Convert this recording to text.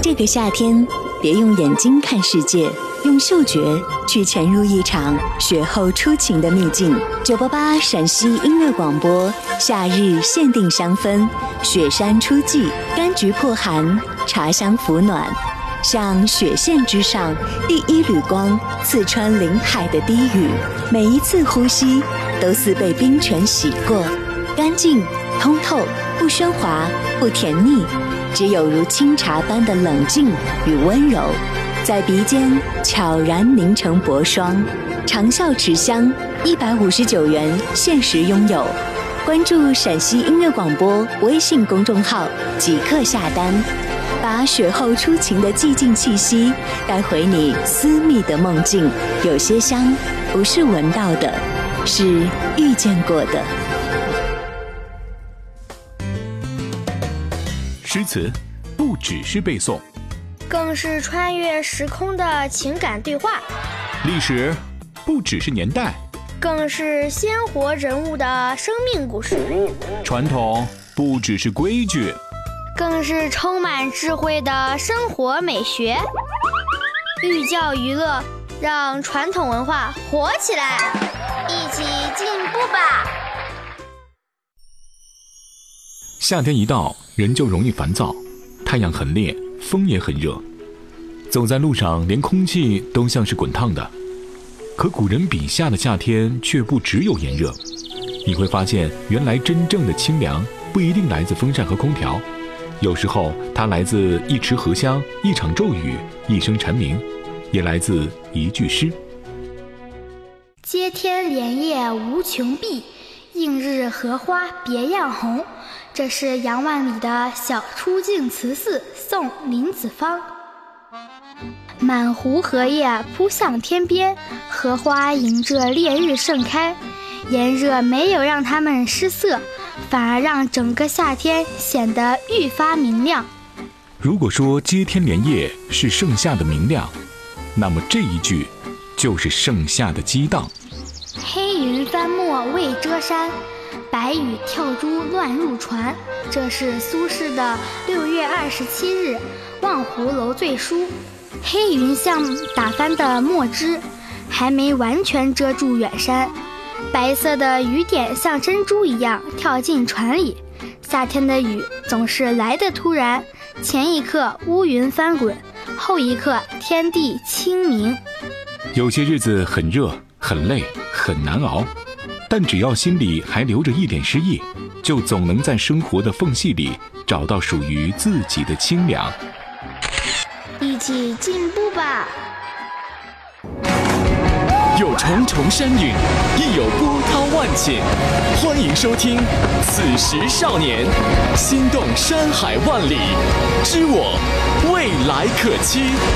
这个夏天，别用眼睛看世界，用嗅觉去潜入一场雪后初晴的秘境。988陕西音乐广播，夏日限定香氛，雪山初霁，柑橘破寒，茶香抚暖。像雪线之上第一缕光，刺穿林海的低语，每一次呼吸都似被冰泉洗过，干净通透，不喧哗，不甜腻，只有如清茶般的冷静与温柔，在鼻尖悄然凝成薄霜。长效持香，159元限时拥有。关注陕西音乐广播微信公众号即刻下单，把雪后初晴的寂静气息带回你私密的梦境。有些香不是闻到的，是遇见过的。 诗词不只是背诵， 更是穿越时空的情感对话； 历史不只是年代， 更是鲜活人物的生命故事； 传统不只是规矩， 更是充满智慧的生活美学。寓教于乐，让传统文化活起来，一起进步吧！ 夏天一到，人就容易烦躁，太阳很烈，风也很热，走在路上连空气都像是滚烫的。可古人笔下的夏天却不只有炎热，你会发现原来真正的清凉不一定来自风扇和空调，有时候它来自一池荷香，一场骤雨，一声蝉鸣，也来自一句诗。 接天莲叶无穷碧，映日荷花别样红。这是杨万里的小出净慈寺送林子方。满湖荷叶扑向天边，荷花迎着烈日盛开，炎热没有让它们失色，反而让整个夏天显得愈发明亮。 如果说接天莲叶是盛夏的明亮，那么这一句就是盛夏的激荡。 黑云翻墨未遮山，白雨跳珠乱入船。这是苏轼的6月27日望湖楼醉书。黑云像打翻的墨汁，还没完全遮住远山，白色的雨点像珍珠一样跳进船里。夏天的雨总是来得突然，前一刻乌云翻滚，后一刻天地清明。 有些日子很热很累很难熬，但只要心里还留着一点诗意，就总能在生活的缝隙里找到属于自己的清凉。 一起进步吧！ 有重重山岭，亦有波涛万顷。欢迎收听《此时少年》，心动山海万里，知我未来可期。